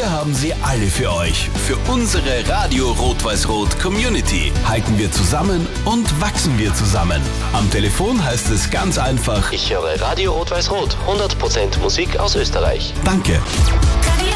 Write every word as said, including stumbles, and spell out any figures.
Wir haben sie alle für euch. Für unsere Radio Rot-Weiß-Rot Community. Halten wir zusammen und wachsen wir zusammen. Am Telefon heißt es ganz einfach: Ich höre Radio Rot-Weiß-Rot. hundert Prozent Musik aus Österreich. Danke. Radio